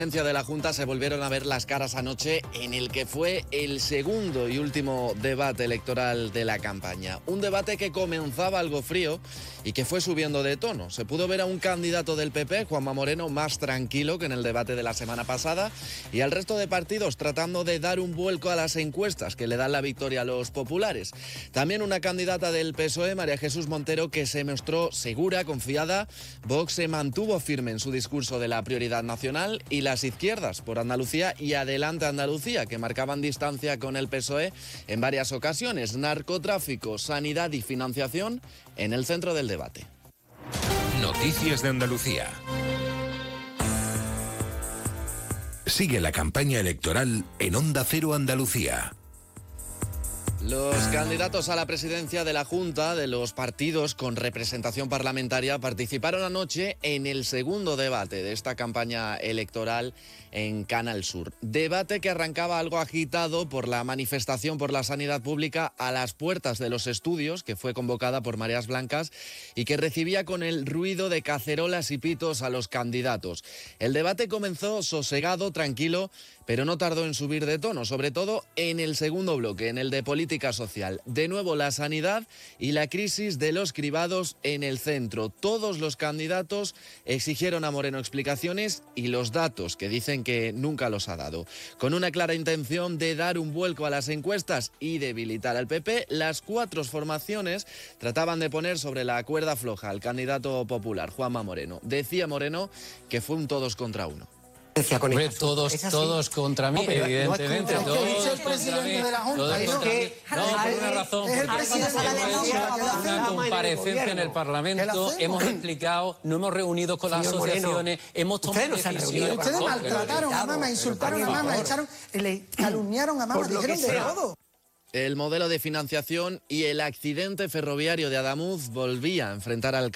De la Junta se volvieron a ver las caras anoche en el que fue el segundo y último debate electoral de la campaña. Un debate que comenzaba algo frío y que fue subiendo de tono. Se pudo ver a un candidato del PP, Juanma Moreno, más tranquilo que en el debate de la semana pasada, y al resto de partidos tratando de dar un vuelco a las encuestas que le dan la victoria a los populares. También una candidata del PSOE, María Jesús Montero, que se mostró segura, confiada. Vox se mantuvo firme en su discurso de la prioridad nacional, y las izquierdas por Andalucía y Adelante Andalucía, que marcaban distancia con el PSOE en varias ocasiones. Narcotráfico, sanidad y financiación en el centro del debate. Noticias de Andalucía. Sigue la campaña electoral en Onda Cero Andalucía. Los candidatos a la presidencia de la Junta de los partidos con representación parlamentaria participaron anoche en el segundo debate de esta campaña electoral en Canal Sur. Debate que arrancaba algo agitado por la manifestación por la sanidad pública a las puertas de los estudios, que fue convocada por Mareas Blancas y que recibía con el ruido de cacerolas y pitos a los candidatos. El debate comenzó sosegado, tranquilo, pero no tardó en subir de tono, sobre todo en el segundo bloque, en el de política social. De nuevo la sanidad y la crisis de los cribados en el centro. Todos los candidatos exigieron a Moreno explicaciones y los datos, que dicen que nunca los ha dado. Con una clara intención de dar un vuelco a las encuestas y debilitar al PP, las cuatro formaciones trataban de poner sobre la cuerda floja al candidato popular, Juanma Moreno. Decía Moreno que fue un todos contra uno. Hombre, todos contra mí, evidentemente. Todos contra mí. No, por una razón. Hemos hecho una comparecencia en el Parlamento, hemos explicado, no hemos reunido con las asociaciones, hemos tomado decisiones. Ustedes maltrataron a Mama, insultaron a Mama, le calumniaron a Mama, dijeron de todo. El modelo de financiación y el accidente ferroviario de Adamuz volvía a enfrentar al